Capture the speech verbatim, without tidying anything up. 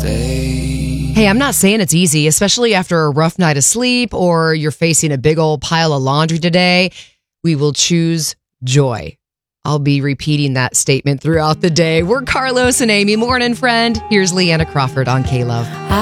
stay. Hey, I'm not saying it's easy, especially after a rough night of sleep or you're facing a big old pile of laundry today. We will choose joy. I'll be repeating that statement throughout the day. We're Carlos and Amy. Morning, friend. Here's Leanna Crawford on K-Love.